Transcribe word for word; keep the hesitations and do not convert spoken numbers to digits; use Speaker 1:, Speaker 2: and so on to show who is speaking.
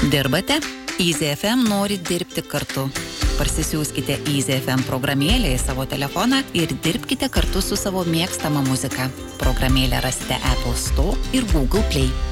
Speaker 1: Dirbate? Easy F M nori dirbti kartu. Parsisiųskite Easy F M programėlę į savo telefoną ir dirbkite kartu su savo mėgstama muzika. Programėlę rasite Apple Store ir Google Play.